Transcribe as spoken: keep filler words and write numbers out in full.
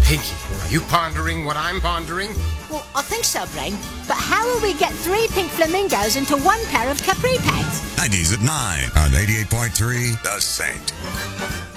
Pinky, are you pondering what I'm pondering? Well, I think so, Brain. But how will we get three pink flamingos into one pair of capri pants? nineties at nine on eighty-eight point three The Saint.